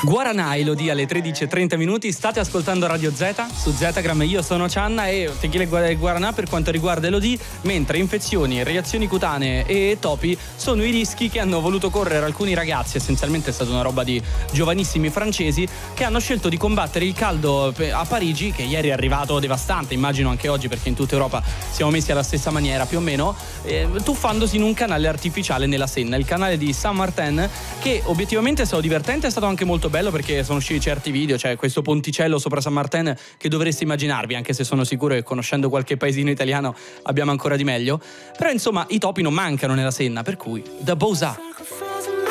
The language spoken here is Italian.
Guaranà e Elodie alle 13:30. State ascoltando Radio Z su Zetagram. Io sono Cianna e tequila e guaranà per quanto riguarda Elodie, mentre infezioni, reazioni cutanee e topi sono i rischi che hanno voluto correre alcuni ragazzi. Essenzialmente è stata una roba di giovanissimi francesi che hanno scelto di combattere il caldo a Parigi, che ieri è arrivato devastante, immagino anche oggi, perché in tutta Europa siamo messi alla stessa maniera più o meno, tuffandosi in un canale artificiale nella Senna, il canale di Saint-Martin, che obiettivamente è stato divertente, è stato anche molto bello perché sono usciti certi video, cioè questo ponticello sopra San Martin che dovreste immaginarvi, anche se sono sicuro che conoscendo qualche paesino italiano abbiamo ancora di meglio. Però insomma i topi non mancano nella Senna, per cui da Bowser.